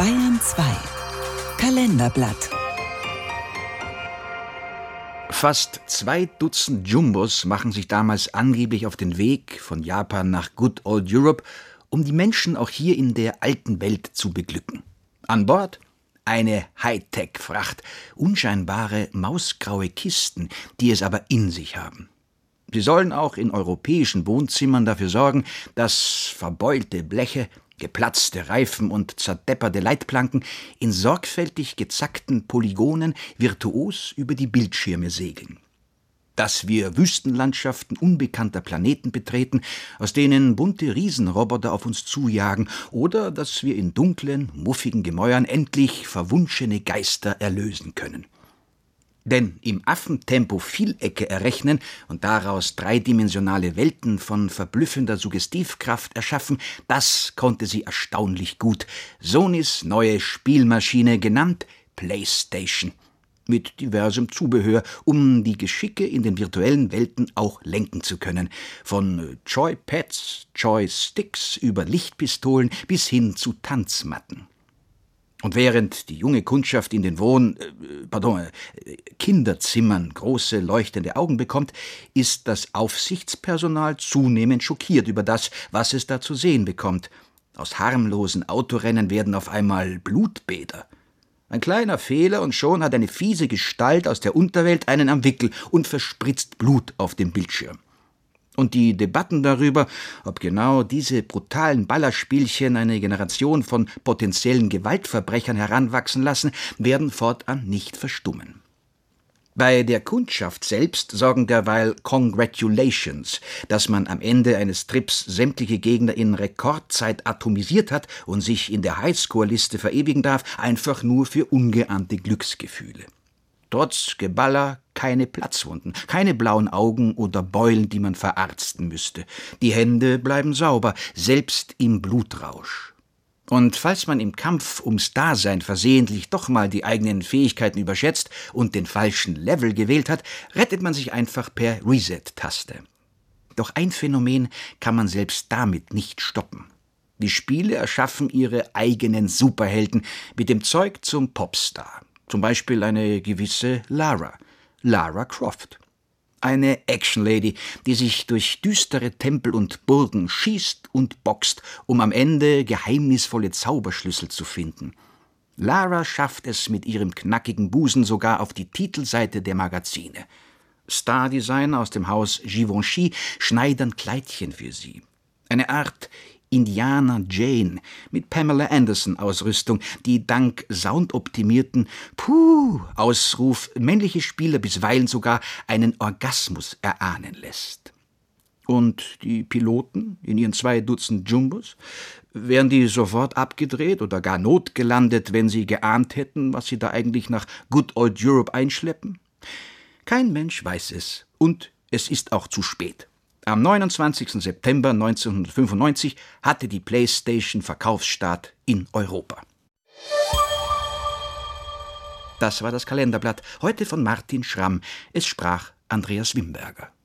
Bayern 2 Kalenderblatt. Fast 2 Dutzend Jumbos machen sich damals angeblich auf den Weg von Japan nach Good Old Europe, um die Menschen auch hier in der alten Welt zu beglücken. An Bord eine Hightech-Fracht, unscheinbare mausgraue Kisten, die es aber in sich haben. Sie sollen auch in europäischen Wohnzimmern dafür sorgen, dass verbeulte Bleche, geplatzte Reifen und zerdepperte Leitplanken in sorgfältig gezackten Polygonen virtuos über die Bildschirme segeln. Dass wir Wüstenlandschaften unbekannter Planeten betreten, aus denen bunte Riesenroboter auf uns zujagen, oder dass wir in dunklen, muffigen Gemäuern endlich verwunschene Geister erlösen können. Denn im Affentempo Vielecke errechnen und daraus dreidimensionale Welten von verblüffender Suggestivkraft erschaffen, das konnte sie erstaunlich gut. Sonys neue Spielmaschine, genannt PlayStation, mit diversem Zubehör, um die Geschicke in den virtuellen Welten auch lenken zu können. Von Joypads, Joysticks über Lichtpistolen bis hin zu Tanzmatten. Und während die junge Kundschaft in den Kinderzimmern große leuchtende Augen bekommt, ist das Aufsichtspersonal zunehmend schockiert über das, was es da zu sehen bekommt. Aus harmlosen Autorennen werden auf einmal Blutbäder. Ein kleiner Fehler und schon hat eine fiese Gestalt aus der Unterwelt einen am Wickel und verspritzt Blut auf dem Bildschirm. Und die Debatten darüber, ob genau diese brutalen Ballerspielchen eine Generation von potenziellen Gewaltverbrechern heranwachsen lassen, werden fortan nicht verstummen. Bei der Kundschaft selbst sorgen derweil Congratulations, dass man am Ende eines Trips sämtliche Gegner in Rekordzeit atomisiert hat und sich in der Highscore-Liste verewigen darf, einfach nur für ungeahnte Glücksgefühle. Trotz Geballer keine Platzwunden, keine blauen Augen oder Beulen, die man verarzten müsste. Die Hände bleiben sauber, selbst im Blutrausch. Und falls man im Kampf ums Dasein versehentlich doch mal die eigenen Fähigkeiten überschätzt und den falschen Level gewählt hat, rettet man sich einfach per Reset-Taste. Doch ein Phänomen kann man selbst damit nicht stoppen. Die Spiele erschaffen ihre eigenen Superhelden mit dem Zeug zum Popstar. Zum Beispiel eine gewisse Lara Croft. Eine Actionlady, die sich durch düstere Tempel und Burgen schießt und boxt, um am Ende geheimnisvolle Zauberschlüssel zu finden. Lara schafft es mit ihrem knackigen Busen sogar auf die Titelseite der Magazine. Stardesigner aus dem Haus Givenchy schneidern Kleidchen für sie. Eine Art Indiana Jane mit Pamela Anderson-Ausrüstung, die dank soundoptimierten Ausruf männliche Spieler bisweilen sogar einen Orgasmus erahnen lässt. Und die Piloten in ihren 2 Dutzend Jumbos? Wären die sofort abgedreht oder gar notgelandet, wenn sie geahnt hätten, was sie da eigentlich nach Good Old Europe einschleppen? Kein Mensch weiß es, und es ist auch zu spät. Am 29. September 1995 hatte die PlayStation Verkaufsstart in Europa. Das war das Kalenderblatt, heute von Martin Schramm. Es sprach Andreas Wimberger.